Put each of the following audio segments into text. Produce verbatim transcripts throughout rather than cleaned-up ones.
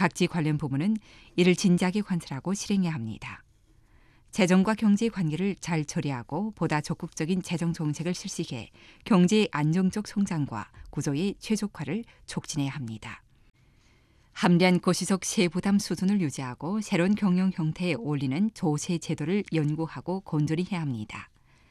각지 관련 부문은 이를 진작에 관찰하고 실행해야 합니다. 재정과 경제 관계를 잘 처리하고 보다 적극적인 재정 정책을 실시해 경제의 안정적 성장과 구조의 최적화를 촉진해야 합니다. 합리한 고시적 세부담 수준을 유지하고 새로운 경영 형태에 어울리는 조세 제도를 연구하고 건조히 해야 합니다.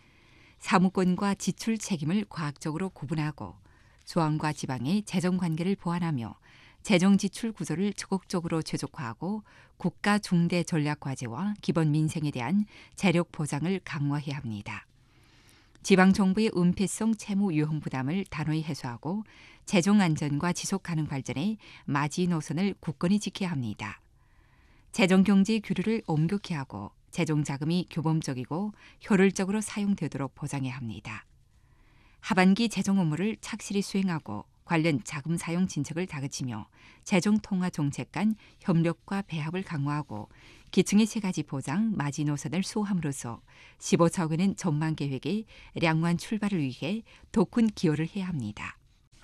사무권과 지출 책임을 과학적으로 구분하고 중앙과 지방의 재정 관계를 보완하며 재정 지출 구조를 적극적으로 최적화하고 국가 중대 전략 과제와 기본 민생에 대한 재력 보장을 강화해야 합니다. 지방정부의 은폐성 채무 유형 부담을 단호히 해소하고 재정 안전과 지속 가능 발전에 마지노선을 굳건히 지켜야 합니다. 재정 경제 규율을 엄격히 하고 재정 자금이 규범적이고 효율적으로 사용되도록 보장해야 합니다. 하반기 재정 업무를 착실히 수행하고 관련 자금 사용 진척을 다그치며 재정 통화 정책 간 협력과 배합을 강화하고 기층의 세 가지 보장 마지노선을 수호함으로써 십오차 원의 전망 계획의 량호한 출발을 위해 더 큰 기여를 해야 합니다.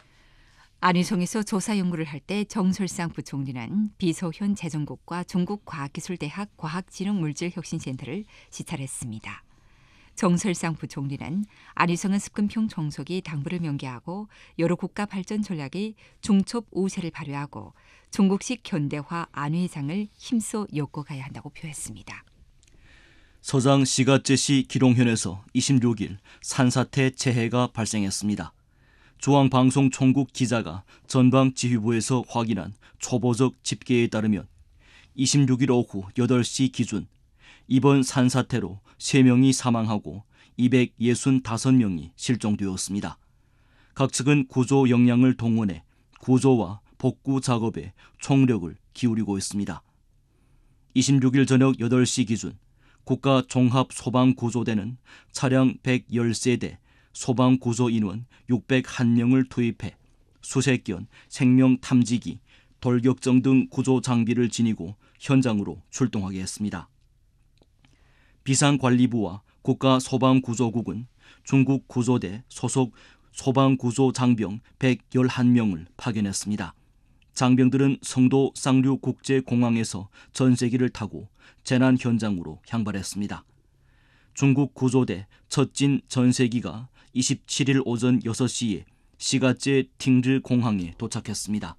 안희성에서 조사 연구를 할 때 정설상 부총리는 비서현 재정국과 중국과학기술대학 과학진흥물질혁신센터를 시찰했습니다. 정설상 부총리는 안희성은 습근평 정석이 당부를 명기하고 여러 국가 발전 전략의 중첩 우세를 발휘하고 중국식 현대화 안회장을 힘써 엮어가야 한다고 표했습니다. 서장 시가제시 기롱현에서 이십육일 산사태 재해가 발생했습니다. 중앙방송총국 기자가 전방지휘부에서 확인한 초보적 집계에 따르면 이십육일 오후 여덟 시 기준 이번 산사태로 세 명이 사망하고 이백육십오 명이 실종되었습니다. 각 측은 구조 역량을 동원해 구조와 복구 작업에 총력을 기울이고 있습니다. 이십육일 저녁 여덟 시 기준 국가종합소방구조대는 차량 백십 세대, 소방구조 인원 육백일 명을 투입해 수색 견, 생명탐지기, 돌격정 등 구조 장비를 지니고 현장으로 출동하게 했습니다. 비상관리부와 국가소방구조국은 중국 구조대 소속 소방구조 장병 백십일 명을 파견했습니다. 장병들은 성도 쌍류국제공항에서 전세기를 타고 재난 현장으로 향발했습니다. 중국 구조대 첫진 전세기가 이십칠일 오전 여섯 시에 시가제 팅르 공항에 도착했습니다.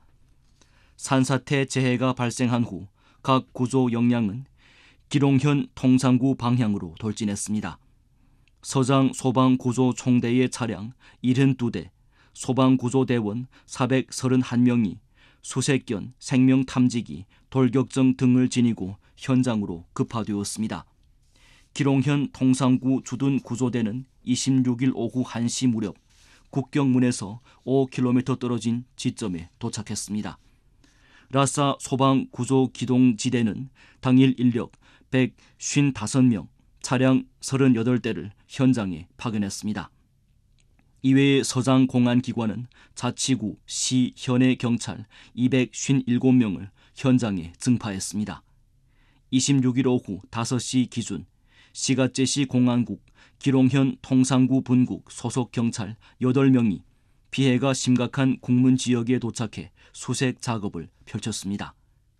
산사태 재해가 발생한 후 각 구조 역량은 기롱현 통상구 방향으로 돌진했습니다. 서장 소방구조총대의 차량 칠십이 대, 소방구조대원 사백삼십일 명이 수색견, 생명탐지기, 돌격정 등을 지니고 현장으로 급파되었습니다. 기롱현 통상구 주둔 구조대는 이십육일 오후 한 시 무렵 국경문에서 오 킬로미터 떨어진 지점에 도착했습니다. 라싸 소방구조기동지대는 당일 인력 백오십오 명, 차량 삼십팔 대를 현장에 파견했습니다. 이외에 서장 공안기관은 자치구, 시, 현의 경찰 이백오십칠 명을 현장에 증파했습니다. 이십육일 오후 다섯 시 기준 시가제시 공안국, 기롱현 통상구 분국 소속 경찰 여덟 명이 피해가 심각한 국문 지역에 도착해 수색 작업을 펼쳤습니다.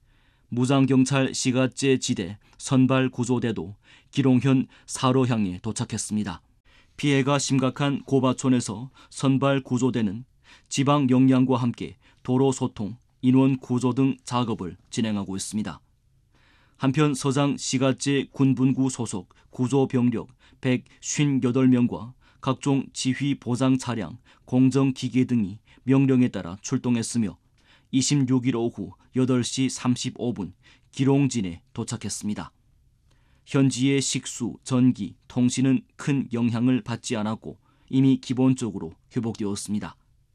무장경찰 시가제 지대 선발구조대도 기롱현 사로향에 도착했습니다. 피해가 심각한 고바촌에서 선발구조대는 지방 역량과 함께 도로 소통, 인원 구조 등 작업을 진행하고 있습니다. 한편 서장 시가제 군분구 소속 구조병력 백오십팔 명과 각종 지휘 보장 차량, 공정기계 등이 명령에 따라 출동했으며 이십육일 오후 여덟 시 삼십오 분 기롱진에 도착했습니다. 현지의 식수, 전기, 통신은 큰 영향을 받지 않았고 이미 기본적으로 회복되었습니다.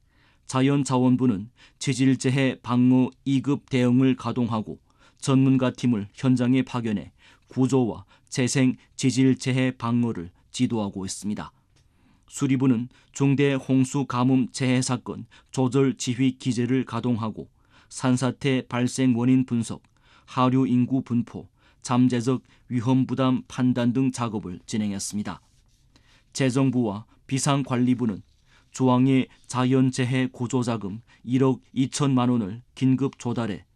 자연자원부는 지질재해 방어 이 급 대응을 가동하고 전문가팀을 현장에 파견해 구조와 재생 지질재해 방어를 지도하고 있습니다. 수리부는 중대 홍수 가뭄 재해 사건 조절 지휘 기제를 가동하고 산사태 발생 원인 분석, 하류 인구 분포, 잠재적 위험 부담 판단 등 작업을 진행했습니다. 재정부와 비상관리부는 중앙의 자연재해 구조자금 일억 이천만 원을 긴급 조달해